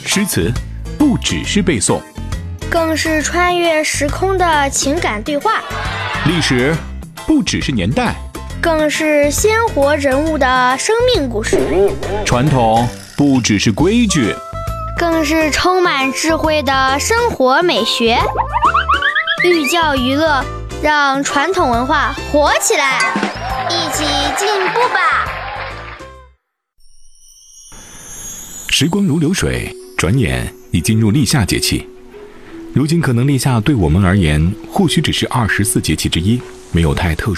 诗词不只是背诵， 更是穿越时空的情感对话； 历史不只是年代， 更是鲜活人物的生命故事； 传统不只是规矩， 更是充满智慧的生活美学。寓教于乐，让传统文化活起来，一起进步吧！ 时光如流水，转眼已进入立夏节气。如今可能立夏对我们而言，或许只是24节气之一，没有太特殊